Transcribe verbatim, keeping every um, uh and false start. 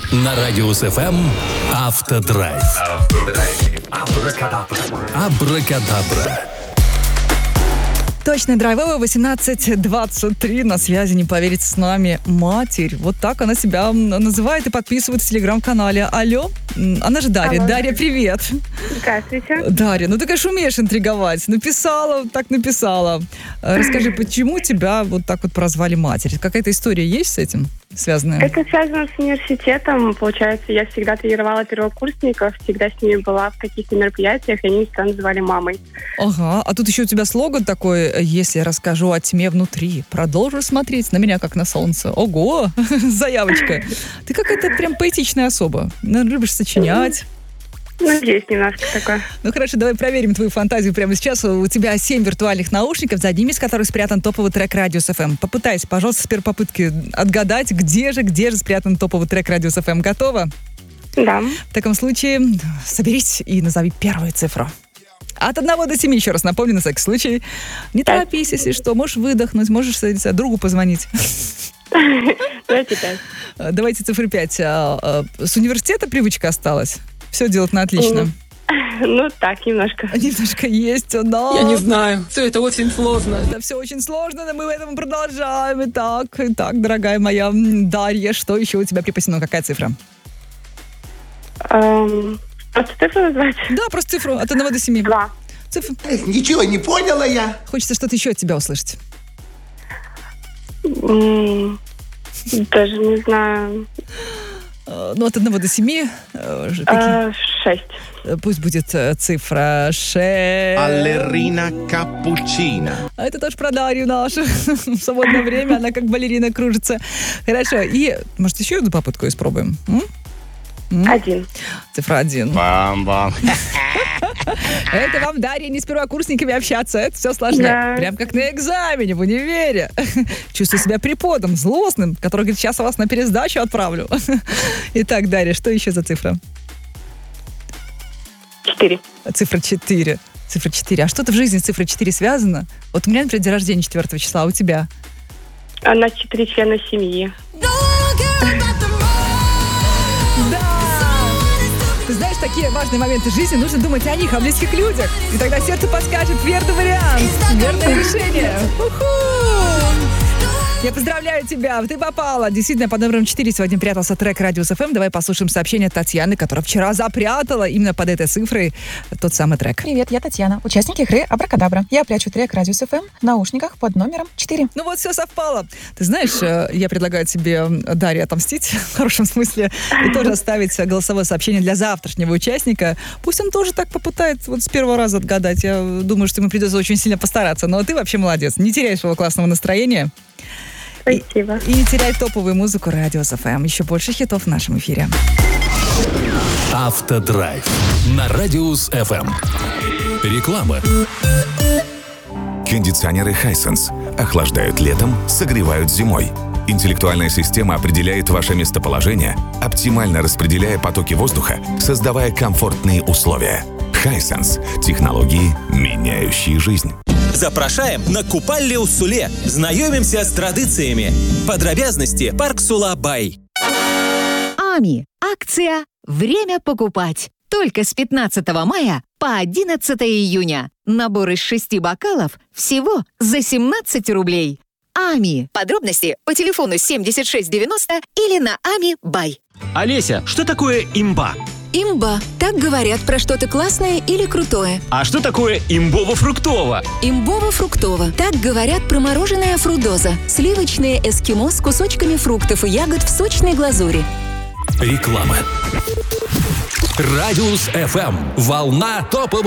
На Радиус эф эм Автодрайв. Абракадабра. Абракадабра. Точно, драйвовая, восемнадцать двадцать три, на связи, не поверите, с нами матерь. Вот так она себя называет и подписывает в телеграм-канале. Алло, она же Дарья. Алло. Дарья, привет. Здравствуйте. Дарья, ну ты, конечно, умеешь интриговать. Написала, так написала. Расскажи, почему тебя вот так вот прозвали матерь? Какая-то история есть с этим связанная? Это связано с университетом. Получается, я всегда тренировала первокурсников, всегда с ними была в каких-то мероприятиях, и они меня всегда называли мамой. Ага, а тут еще у тебя слоган такой: если я расскажу о тьме внутри, продолжу смотреть на меня, как на солнце. Ого, заявочка. Ты какая-то прям поэтичная особа. Наверное, любишь сочинять. Ну, есть немножко такое. Ну хорошо, давай проверим твою фантазию прямо сейчас. У тебя семь виртуальных наушников, за одним из которых спрятан топовый трек Радиус эф эм. Попытайся, пожалуйста, с первой попытки отгадать, где же, где же спрятан топовый трек Радиус эф эм. Готова? Да. В таком случае соберись и назови первую цифру. От одного до семи, еще раз напомню, на всякий случай. Не торопись, если что. Можешь выдохнуть, можешь другу позвонить. Давайте пять. Давайте цифру пять. С университета привычка осталась? Все делать на отлично. Ну, так, немножко. Немножко есть, но... Я не знаю. Все это очень сложно. Это все очень сложно, но мы в этом продолжаем. Итак, итак, дорогая моя Дарья, что еще у тебя припасено? Какая цифра? Эм, просто цифру назвать? Да, просто цифру от одного до семи. Два. Цифру. Ничего не поняла я. Хочется что-то еще от тебя услышать. М, Даже не знаю. Э, Ну, от одного до семи. э, ж- Э, Шесть. какие- э, Пусть будет э, цифра шесть. Балерина капучино. А это тоже про Дарью нашу. В свободное время она как балерина кружится. Хорошо. И, может, еще одну попытку испробуем? М? М? Один. Цифра один. Бам-бам. Это вам, Дарья, не с первокурсниками общаться. Это все сложнее. Да. Прям как на экзамене в универе. Чувствую себя преподом, злостным, который говорит, сейчас я вас на пересдачу отправлю. Итак, Дарья, что еще за цифра? Четыре. Цифра четыре. Цифра четыре. А что-то в жизни с цифрой четыре связано? Вот у меня, например, день рождения четвёртого числа, а у тебя? А у нас четыре члена семьи. Да! Ты знаешь, такие важные моменты жизни, нужно думать о них, о близких людях. И тогда сердце подскажет верный вариант, верное решение. Уху! Я поздравляю тебя, ты попала. Действительно, под номером четыре сегодня прятался трек Радиус эф эм. Давай послушаем сообщение Татьяны, которая вчера запрятала именно под этой цифрой тот самый трек. Привет, я Татьяна, участник игры Абракадабра. Я прячу трек Радиус эф эм в наушниках под номером четыре. Ну вот, все совпало. Ты знаешь, э, я предлагаю тебе, Дарья, отомстить в хорошем смысле и тоже оставить голосовое сообщение для завтрашнего участника. Пусть он тоже так попытается вот с первого раза отгадать. Я думаю, что ему придется очень сильно постараться. Но ты вообще молодец. Не теряй своего классного настроения. Спасибо. И, и не теряй топовую музыку Радиус эф эм. Еще больше хитов в нашем эфире. Автодрайв. На Радиус эф эм. Реклама. Кондиционеры Hisense охлаждают летом, согревают зимой. Интеллектуальная система определяет ваше местоположение, оптимально распределяя потоки воздуха, создавая комфортные условия. Hisense – технологии, меняющие жизнь. Запрашаем на купальлі ў Суле. Знайомимся з традиціями. Подробязности Парк Сула Бай. АМИ. Акция «Время покупать». Только с пятнадцатого мая по одиннадцатое июня. Набор из шести бокалов всего за семнадцать рублей. АМИ. Подробности по телефону семьдесят шесть девяносто или на ами бай. Олеся, что такое имба? Имба. Так говорят про что-то классное или крутое. А что такое имбово-фруктово? Имбово-фруктово. Так говорят про мороженое фрудоза. Сливочное эскимо с кусочками фруктов и ягод в сочной глазури. Реклама. Радиус эф эм. Волна топовых